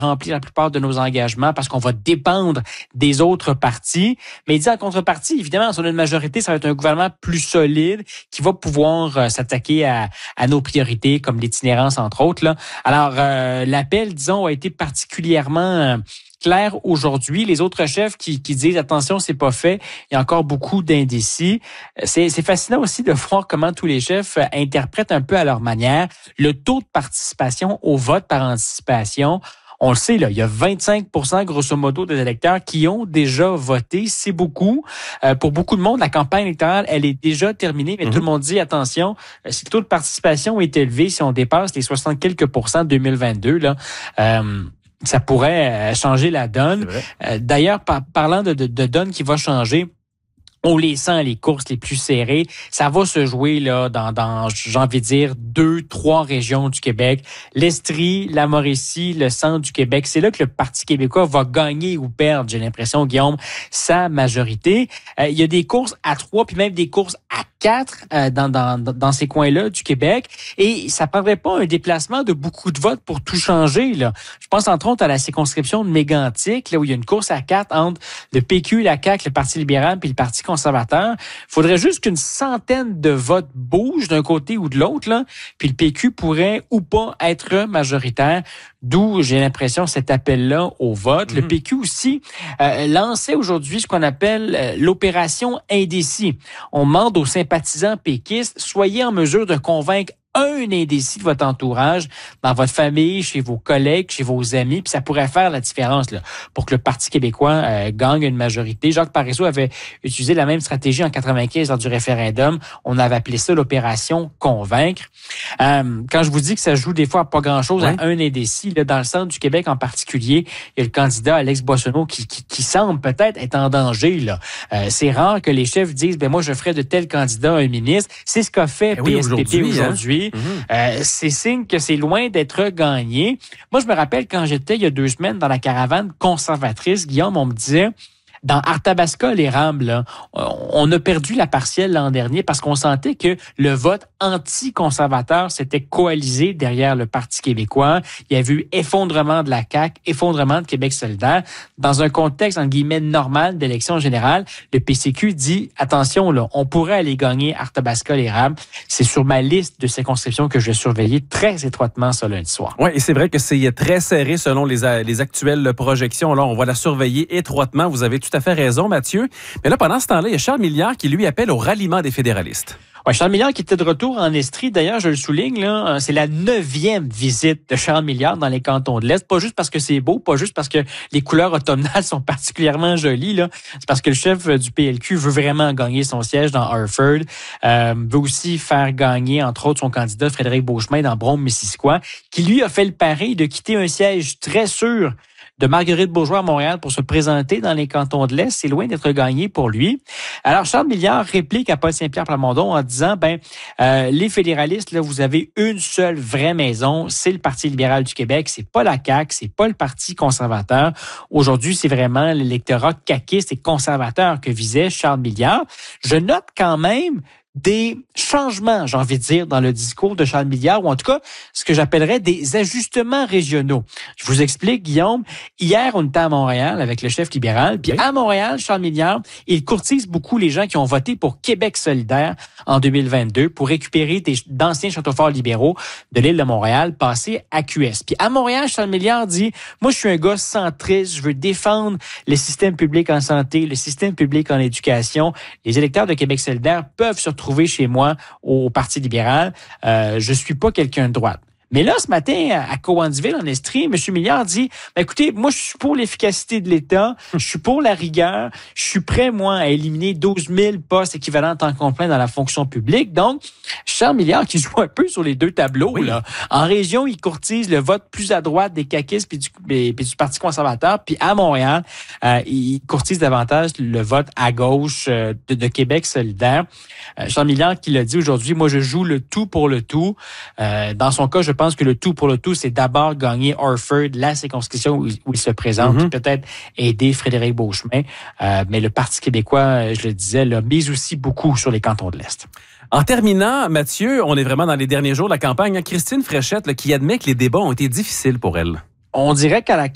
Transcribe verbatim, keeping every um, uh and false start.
remplir la plupart de nos engagements parce qu'on va dépendre des autres partis. Mais il dit en contrepartie, évidemment, si on a une majorité, ça va être un gouvernement plus solide qui va pouvoir euh, s'attaquer à, à nos priorités, comme l'itinérance, entre autres. Là. Alors, euh, l'appel, disons, a été particulièrement euh, clair aujourd'hui. Les autres chefs qui, qui disent, attention, c'est pas fait, il y a encore beaucoup d'indécis. C'est, c'est fascinant aussi de voir comment tous les chefs euh, interprètent un peu à leur manière le taux de participation au vote par anticipation. On le sait, là, il y a vingt-cinq pour cent grosso modo des électeurs qui ont déjà voté. C'est beaucoup. Euh, pour beaucoup de monde, la campagne électorale, elle est déjà terminée, mais mm-hmm. tout le monde dit, attention, si le taux de participation est élevé, si on dépasse les soixante quelques pourcents deux mille vingt-deux, là, euh, ça pourrait changer la donne. Euh, d'ailleurs, par, parlant de, de, de donne qui va changer, on les sent, les courses les plus serrées. Ça va se jouer là dans, dans j'ai envie de dire, deux, trois régions du Québec. L'Estrie, la Mauricie, le centre du Québec. C'est là que le Parti québécois va gagner ou perdre, j'ai l'impression, Guillaume, sa majorité. Euh, il y a des courses à trois, puis même des courses à quatre euh, dans, dans, dans ces coins-là du Québec. Et ça prendrait pas un déplacement de beaucoup de votes pour tout changer, là. Je pense entre autres à la circonscription de Mégantic, là où il y a une course à quatre entre le P Q, la C A Q, le Parti libéral puis le Parti conservateur. Il faudrait juste qu'une centaine de votes bougent d'un côté ou de l'autre, là, puis le P Q pourrait ou pas être majoritaire. D'où, j'ai l'impression, cet appel-là au vote. Mm-hmm. Le P Q aussi euh, lançait aujourd'hui ce qu'on appelle euh, l'opération indécis. On demande aux sympathisants péquistes, soyez en mesure de convaincre un indécis de votre entourage, dans votre famille, chez vos collègues, chez vos amis, puis ça pourrait faire la différence là, pour que le Parti québécois euh, gagne une majorité. Jacques Parizeau avait utilisé la même stratégie en quatre-vingt-quinze lors du référendum. On avait appelé ça l'opération convaincre. Euh, quand je vous dis que ça joue des fois à pas grand-chose, ouais. à un indécis, là, dans le centre du Québec en particulier, il y a le candidat Alex Boissonneau qui, qui, qui semble peut-être être en danger. Là. Euh, c'est rare que les chefs disent, ben moi je ferai de tel candidat un ministre. C'est ce qu'a fait ben P S P P oui, aujourd'hui. aujourd'hui. Hein? Mm-hmm. Euh, c'est signe que c'est loin d'être gagné. Moi, je me rappelle quand j'étais il y a deux semaines dans la caravane conservatrice, Guillaume, on me disait, dans Arthabasca, les Rames, là, on a perdu la partielle l'an dernier parce qu'on sentait que le vote anti-conservateur s'était coalisé derrière le Parti québécois. Il y avait eu effondrement de la C A Q, effondrement de Québec solidaire. Dans un contexte, en guillemets, normal d'élection générale, le P C Q dit, attention, là, on pourrait aller gagner Arthabasca, les Rames. C'est sur ma liste de circonscriptions que je vais surveiller très étroitement ce lundi soir. Oui, et c'est vrai que c'est très serré selon les, les actuelles projections. Là, on va la surveiller étroitement. Vous avez tout à fait raison, Mathieu. Mais là, pendant ce temps-là, il y a Charles Milliard qui, lui, appelle au ralliement des fédéralistes. Ouais, Charles Milliard qui était de retour en Estrie. D'ailleurs, je le souligne, là, c'est la neuvième visite de Charles Milliard dans les cantons de l'Est. Pas juste parce que c'est beau, pas juste parce que les couleurs automnales sont particulièrement jolies, là. C'est parce que le chef du P L Q veut vraiment gagner son siège dans Harford. Euh, veut aussi faire gagner, entre autres, son candidat Frédéric Beauchemin dans Brome-Missisquoi, qui lui a fait le pari de quitter un siège très sûr de Marguerite Bourgeois à Montréal pour se présenter dans les cantons de l'Est. C'est loin d'être gagné pour lui. Alors, Charles Milliard réplique à Paul Saint-Pierre Plamondon en disant, ben, euh, les fédéralistes, là, vous avez une seule vraie maison, c'est le Parti libéral du Québec, c'est pas la C A Q, c'est pas le Parti conservateur. Aujourd'hui, c'est vraiment l'électorat caquiste et conservateur que visait Charles Milliard. Je note quand même des changements, j'ai envie de dire, dans le discours de Charles Milliard, ou en tout cas, ce que j'appellerais des ajustements régionaux. Je vous explique, Guillaume. Hier, on était à Montréal avec le chef libéral, puis oui. à Montréal, Charles Milliard, il courtise beaucoup les gens qui ont voté pour Québec solidaire en deux mille vingt-deux pour récupérer des, d'anciens châteaux forts libéraux de l'île de Montréal passés à Q S. Puis à Montréal, Charles Milliard dit, moi, je suis un gars centriste, je veux défendre le système public en santé, le système public en éducation. Les électeurs de Québec solidaire peuvent se trouver chez moi au Parti libéral. Euh, je suis pas quelqu'un de droite. Mais là, ce matin, à Cowansville, en Estrie, M. Milliard dit, ben, écoutez, moi, je suis pour l'efficacité de l'État, je suis pour la rigueur, je suis prêt, moi, à éliminer douze mille postes équivalents en temps complet dans la fonction publique. Donc, Charles Milliard qui joue un peu sur les deux tableaux, oui. là. En région, il courtise le vote plus à droite des caquistes puis du, puis du Parti conservateur. Puis à Montréal, euh, il courtise davantage le vote à gauche euh, de, de Québec solidaire. Euh, Charles Milliard qui l'a dit aujourd'hui, moi, je joue le tout pour le tout. Euh, dans son cas, je pense que le tout pour le tout, c'est d'abord gagner Harford, la circonscription où, où il se présente, mm-hmm. puis peut-être aider Frédéric Beauchemin. Euh, mais le Parti québécois, je le disais, là, mise aussi beaucoup sur les cantons de l'Est. En terminant, Mathieu, on est vraiment dans les derniers jours de la campagne. Christine Fréchette, là, qui admet que les débats ont été difficiles pour elle. On dirait qu'à la